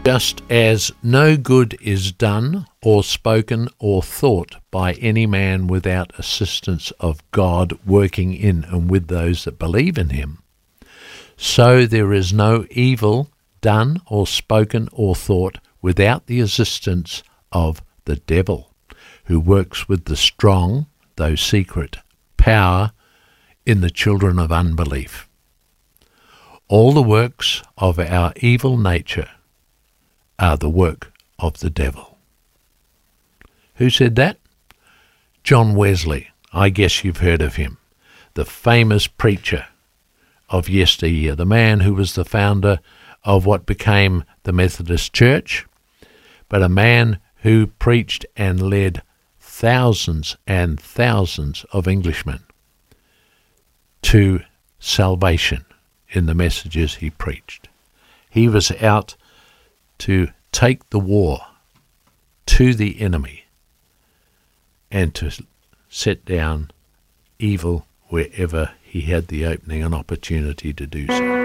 Just as no good is done or spoken or thought by any man without assistance of God working in and with those that believe in him, so there is no evil done or spoken or thought without the assistance of the devil, who works with the strong, though secret, power in the children of unbelief. All the works of our evil nature are the work of the devil. Who said that? John Wesley. I guess you've heard of him. The famous preacher of yesteryear, the man who was the founder of what became the Methodist Church, but a man who preached and led thousands and thousands of Englishmen to salvation in the messages he preached. He was out to take the war to the enemy and to set down evil wherever he had the opening and opportunity to do so.